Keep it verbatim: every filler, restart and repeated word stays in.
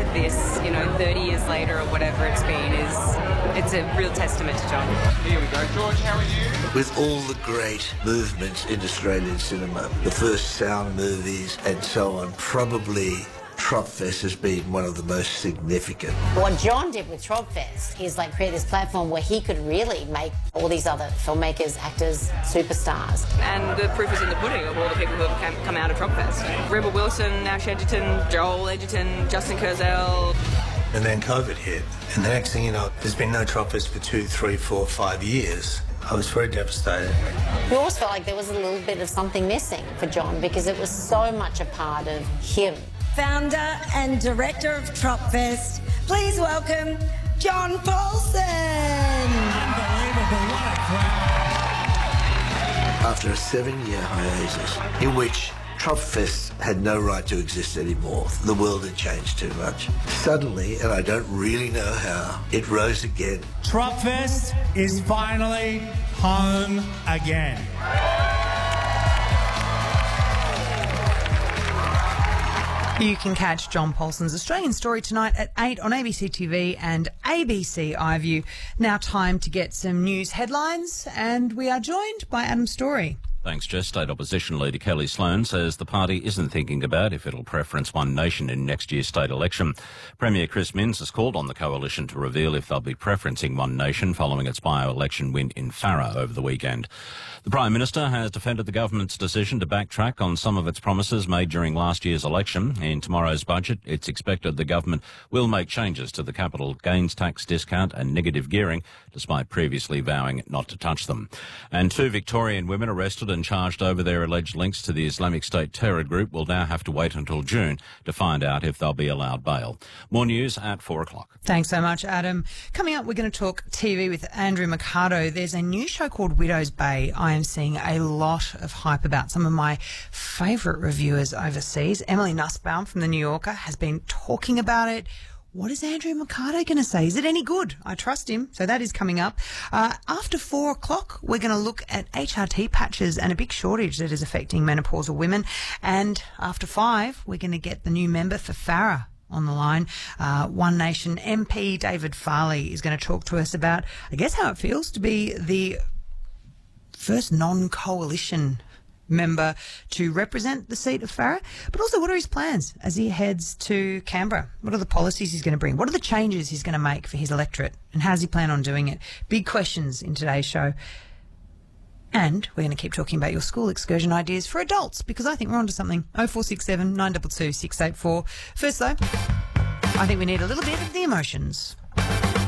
this, you know, thirty years later or whatever it's been, is it's a real testament to John. Here we go. George, how are you? With all the great movements in Australian cinema, the first sound movies and so on, probably Tropfest has been one of the most significant. What John did with Tropfest is like create this platform where he could really make all these other filmmakers, actors, superstars. And the proof is in the pudding of all the people who have come out of Tropfest. Rebel Wilson, Ash Edgerton, Joel Edgerton, Justin Kurzel. And then COVID hit, and the next thing you know, there's been no Tropfest for two, three, four, five years. I was very devastated. We always felt like there was a little bit of something missing for John because it was so much a part of him. Founder and director of Tropfest, please welcome John Paulson. Unbelievable, what a crowd. After a seven-year hiatus in which Tropfest had no right to exist anymore, the world had changed too much. Suddenly, and I don't really know how, it rose again. Tropfest is finally home again. You can catch John Paulson's Australian Story tonight at eight on A B C T V and A B C iView. Now time to get some news headlines, and we are joined by Adam Story. Thanks, Jess. State Opposition Leader Kelly Sloan says the party isn't thinking about if it'll preference One Nation in next year's state election. Premier Chris Minns has called on the coalition to reveal if they'll be preferencing One Nation following its by-election win in Farrer over the weekend. The Prime Minister has defended the government's decision to backtrack on some of its promises made during last year's election. In tomorrow's budget, it's expected the government will make changes to the capital gains tax discount and negative gearing, despite previously vowing not to touch them. And two Victorian women arrested and charged over their alleged links to the Islamic State terror group will now have to wait until June to find out if they'll be allowed bail. More news at four o'clock. Thanks so much, Adam. Coming up, we're going to talk T V with Andrew Mercado. There's a new show called Widow's Bay. I am seeing a lot of hype about. Some of my favourite reviewers overseas, Emily Nussbaum from The New Yorker, has been talking about it. What is Andrew Mercado going to say? Is it any good? I trust him. So that is coming up. Uh, after four o'clock, we're going to look at H R T patches and a big shortage that is affecting menopausal women. And after five, we're going to get the new member for Farrer on the line. Uh, One Nation M P David Farley is going to talk to us about, I guess, how it feels to be the first non-coalition member to represent the seat of Farrer, but also what are his plans as he heads to Canberra? What are the policies he's going to bring? What are the changes he's going to make for his electorate? And how does he plan on doing it? Big questions in today's show. And we're going to keep talking about your school excursion ideas for adults, because I think we're onto something. oh four six seven, nine two two, six eight four. First though, I think we need a little bit of the emotions.